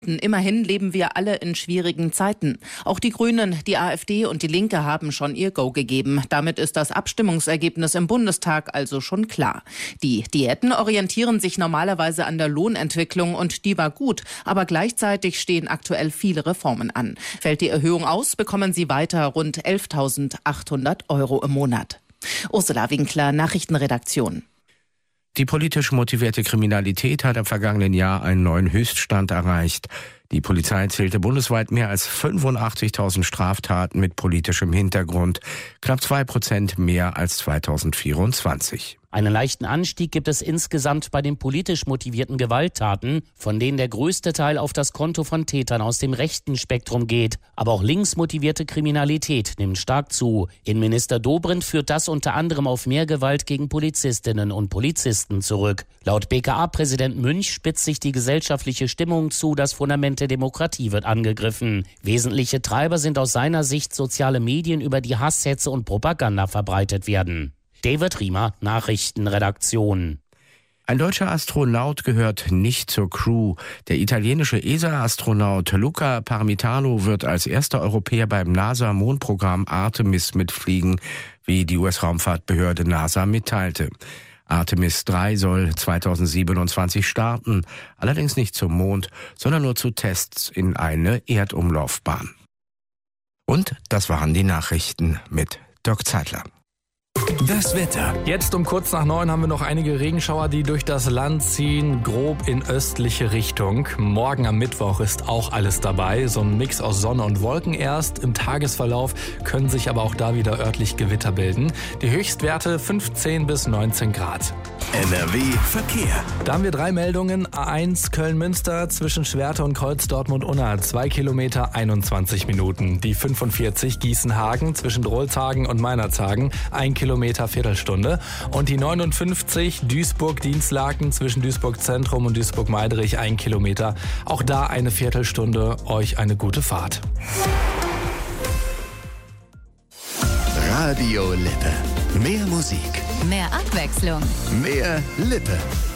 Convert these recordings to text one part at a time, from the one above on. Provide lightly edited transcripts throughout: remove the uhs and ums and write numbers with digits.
Immerhin leben wir alle in schwierigen Zeiten. Auch die Grünen, die AfD und die Linke haben schon ihr Go gegeben. Damit ist das Abstimmungsergebnis im Bundestag also schon klar. Die Diäten orientieren sich normalerweise an der Lohnentwicklung und die war gut. Aber gleichzeitig stehen aktuell viele Reformen an. Fällt die Erhöhung aus, bekommen sie weiter rund 11.800 € im Monat. Ursula Winkler, Nachrichtenredaktion. Die politisch motivierte Kriminalität hat im vergangenen Jahr einen neuen Höchststand erreicht. Die Polizei zählte bundesweit mehr als 85.000 Straftaten mit politischem Hintergrund, knapp 2% mehr als 2024. Einen leichten Anstieg gibt es insgesamt bei den politisch motivierten Gewalttaten, von denen der größte Teil auf das Konto von Tätern aus dem rechten Spektrum geht. Aber auch links motivierte Kriminalität nimmt stark zu. Innenminister Dobrindt führt das unter anderem auf mehr Gewalt gegen Polizistinnen und Polizisten zurück. Laut BKA-Präsident Münch spitzt sich die gesellschaftliche Stimmung zu, das Fundament der Demokratie wird angegriffen. Wesentliche Treiber sind aus seiner Sicht soziale Medien, über die Hasshetze und Propaganda verbreitet werden. David Riemer, Nachrichtenredaktion. Ein deutscher Astronaut gehört nicht zur Crew. Der italienische ESA-Astronaut Luca Parmitano wird als erster Europäer beim NASA-Mondprogramm Artemis mitfliegen, wie die US-Raumfahrtbehörde NASA mitteilte. Artemis 3 soll 2027 starten, allerdings nicht zum Mond, sondern nur zu Tests in eine Erdumlaufbahn. Und das waren die Nachrichten mit Dirk Zeitler. Das Wetter. Jetzt um kurz nach 9 haben wir noch einige Regenschauer, die durch das Land ziehen, grob in östliche Richtung. Morgen am Mittwoch ist auch alles dabei, so ein Mix aus Sonne und Wolken erst. Im Tagesverlauf können sich aber auch da wieder örtlich Gewitter bilden. Die Höchstwerte 15 bis 19 Grad. NRW Verkehr. Da haben wir 3 Meldungen. A1 Köln-Münster zwischen Schwerte und Kreuz-Dortmund-Unna 2 Kilometer 21 Minuten. Die 45 Gießen-Hagen zwischen Drolshagen und Meinerzhagen 1 Kilometer Viertelstunde. Und die 59 Duisburg-Dienstlaken zwischen Duisburg-Zentrum und Duisburg-Meidrich 1 Kilometer. Auch da eine Viertelstunde. Euch eine gute Fahrt. Radio Lippe. Mehr Musik. Mehr Abwechslung. Mehr Lippe.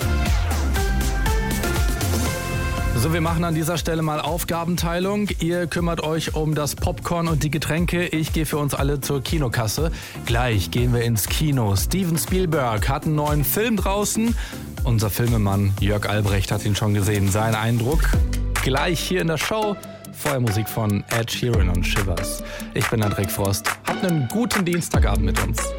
So, wir machen an dieser Stelle mal Aufgabenteilung. Ihr kümmert euch um das Popcorn und die Getränke. Ich gehe für uns alle zur Kinokasse. Gleich gehen wir ins Kino. Steven Spielberg hat einen neuen Film draußen. Unser Filmemann Jörg Albrecht hat ihn schon gesehen. Sein Eindruck gleich hier in der Show. Vorher Musik von Ed Sheeran und Shivers. Ich bin André Frost. Habt einen guten Dienstagabend mit uns.